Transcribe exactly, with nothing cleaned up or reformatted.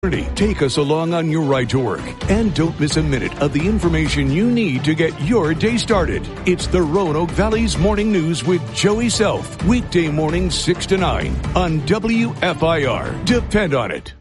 Take us along on your ride to work and don't miss a minute of the information you need to get your day started. It's the Roanoke Valley's Morning News with Joey Self, weekday mornings six to nine on W F I R. Depend on it.